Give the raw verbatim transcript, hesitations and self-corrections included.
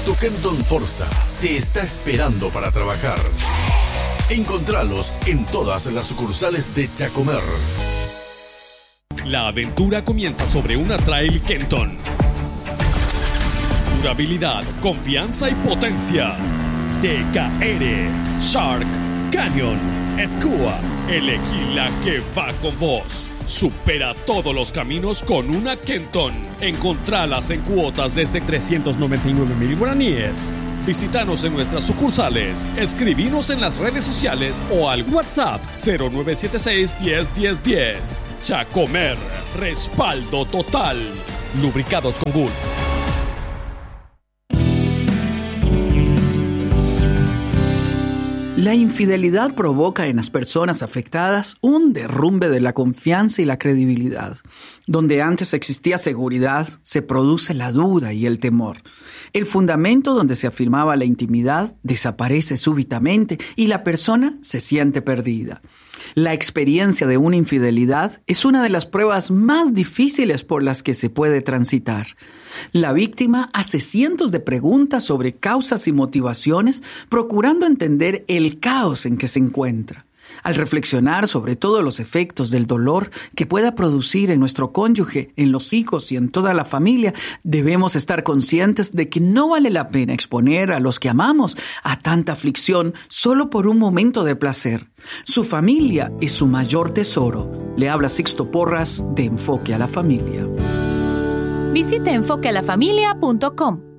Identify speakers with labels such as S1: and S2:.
S1: Tu Kenton Forza te está esperando para trabajar. Encontralos en todas las sucursales de Chacomer.
S2: La aventura comienza sobre una Trail Kenton. Durabilidad, confianza y potencia. T K R, Shark, Canyon, Skua. Elegí la que va con vos. Supera todos los caminos con una Kenton. Encontralas en cuotas desde trescientos noventa y nueve mil guaraníes. Visítanos en nuestras sucursales, escribinos en las redes sociales o al WhatsApp cero nueve siete seis, diez, diez, diez. Chacomer, respaldo total. Lubricados con Gulf.
S3: La infidelidad provoca en las personas afectadas un derrumbe de la confianza y la credibilidad. Donde antes existía seguridad, se produce la duda y el temor. El fundamento donde se afirmaba la intimidad desaparece súbitamente y la persona se siente perdida. La experiencia de una infidelidad es una de las pruebas más difíciles por las que se puede transitar. La víctima hace cientos de preguntas sobre causas y motivaciones, procurando entender el caos en que se encuentra. Al reflexionar sobre todos los efectos del dolor que pueda producir en nuestro cónyuge, en los hijos y en toda la familia, debemos estar conscientes de que no vale la pena exponer a los que amamos a tanta aflicción solo por un momento de placer. Su familia es su mayor tesoro. Le habla Sixto Porras de Enfoque a la Familia.
S4: Visite enfoque a la familia punto com.